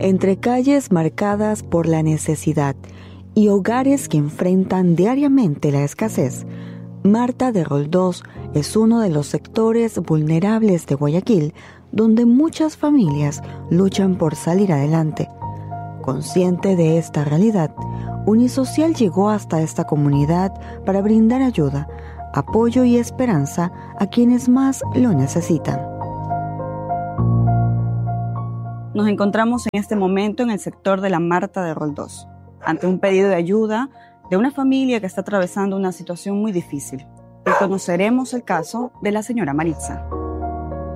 Entre calles marcadas por la necesidad y hogares que enfrentan diariamente la escasez, Marta de Roldós es uno de los sectores vulnerables de Guayaquil donde muchas familias luchan por salir adelante. Consciente de esta realidad, Unisocial llegó hasta esta comunidad para brindar ayuda, apoyo y esperanza a quienes más lo necesitan. Nos encontramos en este momento en el sector de la Marta de Roldós, ante un pedido de ayuda de una familia que está atravesando una situación muy difícil. Hoy conoceremos el caso de la señora Maritza.